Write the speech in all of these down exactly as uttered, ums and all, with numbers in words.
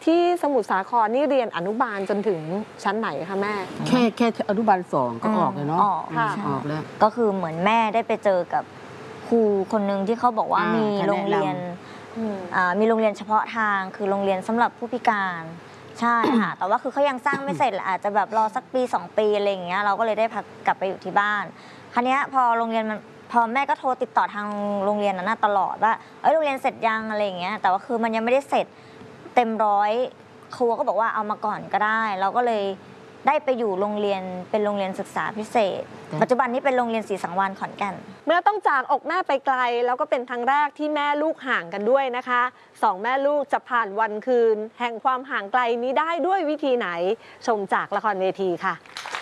ที่สมุทรสาครนี่เรียนอนุบาลจนถึงชั้นไหนคะแม่แค่แค่อนุบาลสองก็ออกเลยเนาะออกออกแล้วก็คือเหมือนแม่ได้ไปเจอกับครูคนหนึ่งที่เขาบอกว่ามีโรงเรียนมีโรงเรียนเฉพาะทางคือโรงเรียนสำหรับผู้พิการใช่ค่ะแต่ว่าคือเขายังสร้างไม่เสร็จอาจจะแบบรอสักปีสองปีอะไรอย่างเงี้ยเราก็เลยได้พักกลับไปอยู่ที่บ้านคราวนี้พอโรงเรียนมันพอแม่ก็โทรติดต่อทางโรงเรียนนั้นตลอดว่าเอ้ยโรงเรียนเสร็จยังอะไรอย่างเงี้ยแต่ว่าคือมันยังไม่ได้เสร็จเต็มร้อยครูก็บอกว่าเอามาก่อนก็ได้เราก็เลยได้ไปอยู่โรงเรียนเป็นโรงเรียนศึกษาพิเศษปัจจุบันนี้เป็นโรงเรียนศรีสังวาลขอนแก่นเมื่อต้องจากอกแม่ไปไกลแล้วก็เป็นครั้งแรกที่แม่ลูกห่างกันด้วยนะคะสองแม่ลูกจะผ่านวันคืนแห่งความห่างไกลนี้ได้ด้วยวิธีไหนชมจากละครเวทีค่ะ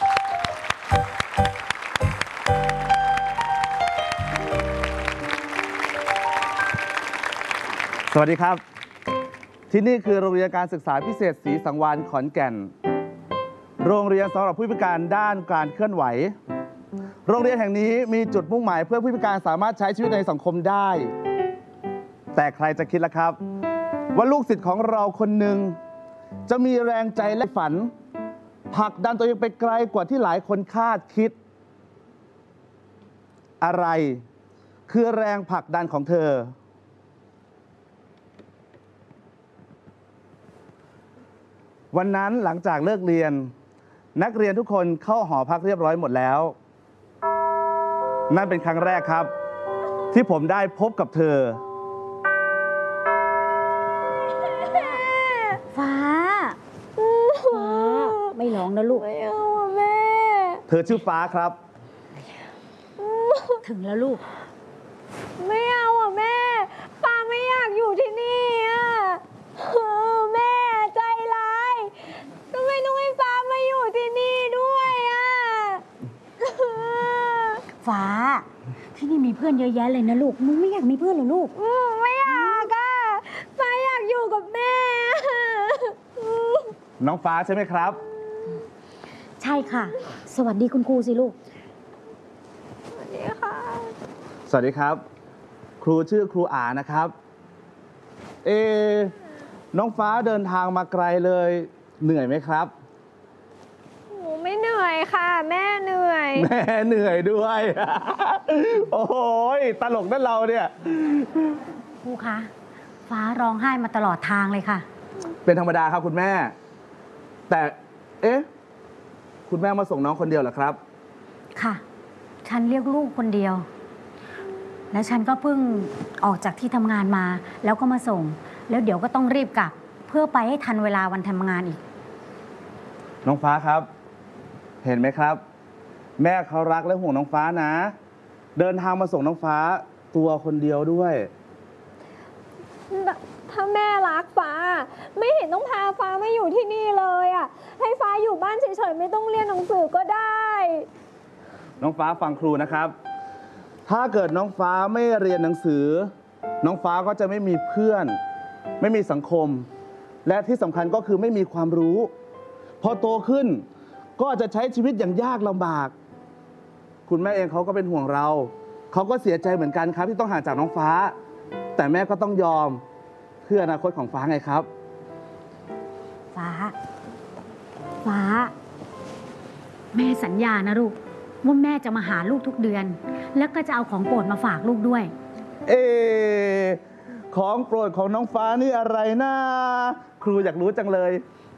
สวัสดีครับที่นี่คือโรงเรียนการศึกษาพิเศษศรีสังวาลขอนแก่นโรงเรียนสำหรับผู้พิการด้านการเคลื่อนไหวโรงเรียนแห่งนี้มีจุดมุ่งหมายเพื่อผู้พิการสามารถใช้ชีวิตในสังคมได้แต่ใครจะคิดล่ะครับว่าลูกศิษย์ของเราคนหนึ่งจะมีแรงใจและฝันผลักดันตัวเองไปไกลกว่าที่หลายคนคาดคิดอะไรคือแรงผลักดันของเธอวันนั้นหลังจากเลิกเรียนนักเรียนทุกคนเข้าหอพักเรียบร้อยหมดแล้วนั่นเป็นครั้งแรกครับที่ผมได้พบกับเธอฟ้าฟ้าไม่ร้องนะลูกไม่เอาแม่เธอชื่อฟ้าครับถึงแล้วลูกไม่เอาอ่ะแม่ฟ้าไม่อยากอยู่ที่นี่อ่ะแม่ใจร้ายทำไมต้องให้ฟ้ามาอยู่ที่นี่ด้วยอ่ะฟ้าที่นี่มีเพื่อนเยอะแยะเลยนะลูกมึงไม่อยากมีเพื่อนเหรอลูกไม่อยากอ่ะฟ้าอยากอยู่กับแม่น้องฟ้าใช่ไหมครับใช่ค่ะสวัสดีคุณครูสิลูกสวัสดีค่ะสวัสดีครับครูชื่อครูอานะครับเอน้องฟ้าเดินทางมาไกลเลยเหนื่อยไหมครับหนูไม่เหนื่อยค่ะแม่เหนื่อยแม่เหนื่อยด้วยโอ้โหตลกนั่นเราเนี่ยครูคะฟ้าร้องไห้มาตลอดทางเลยค่ะเป็นธรรมดาครับคุณแม่แต่เอ๊ะคุณแม่มาส่งน้องคนเดียวเหรอครับค่ะฉันเรียกลูกคนเดียวและฉันก็เพิ่งออกจากที่ทำงานมาแล้วก็มาส่งแล้วเดี๋ยวก็ต้องรีบกลับเพื่อไปให้ทันเวลาวันทำงานอีกน้องฟ้าครับเห็นไหมครับแม่เขารักและห่วงน้องฟ้านะเดินทางมาส่งน้องฟ้าตัวคนเดียวด้วยถ้าแม่รักฟ้าไม่เห็นต้องพาฟ้ามาอยู่ที่นี่เลยอ่ะให้ฟ้าอยู่บ้านเฉยๆไม่ต้องเรียนหนังสือก็ได้น้องฟ้าฟังครูนะครับถ้าเกิดน้องฟ้าไม่เรียนหนังสือน้องฟ้าก็จะไม่มีเพื่อนไม่มีสังคมและที่สำคัญก็คือไม่มีความรู้พอโตขึ้นก็จะใช้ชีวิตอย่างยากลำบากคุณแม่เองเขาก็เป็นห่วงเราเขาก็เสียใจเหมือนกันครับที่ต้องห่างจากน้องฟ้าแต่แม่ก็ต้องยอมเพื่ออนาคตของฟ้าไงครับฟ้าฟ้าแม่สัญญานะลูกว่าแม่จะมาหาลูกทุกเดือนแล้วก็จะเอาของโปรดมาฝากลูกด้วยเอของโปรดของน้องฟ้านี่อะไรนะครูอยากรู้จังเลย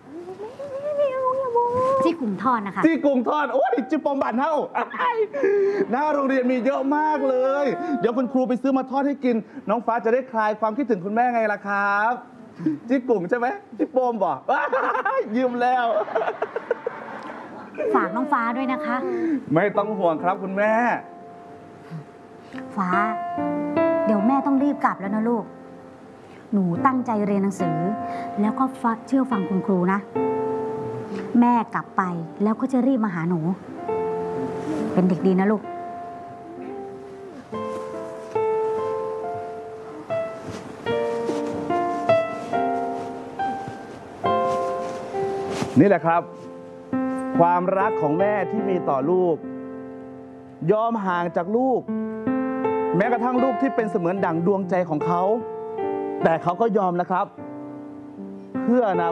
จี้กุ่งทอดนะคะจี้กุ่งทอดโอ้ยจิปอมบานเท่าหน้าโรงเรียนมีเยอะมากเลยเดี๋ยวคุณครูไปซื้อมาทอดให้กินน้องฟ้าจะได้คลายความคิดถึงคุณแม่ไงล่ะครับจี้กุ่งใช่ไหมจิปอมบอกยืมแล้วฝากน้องฟ้าด้วยนะคะไม่ต้องห่วงครับคุณแม่ฟ้าเดี๋ยวแม่ต้องรีบกลับแล้วนะลูกหนูตั้งใจเรียนหนังสือแล้วก็เชื่อฟังคุณครูนะแม่กลับไปแล้วก็จะรีบมาหาหนูเป็นเด็กดีนะลูกนี่แหละครับความรักของแม่ที่มีต่อลูกยอมห่างจากลูกแม้กระทั่งลูกที่เป็นเสมือนดั่งดวงใจของเขาแต่เขาก็ยอมนะครับเพื่ออนา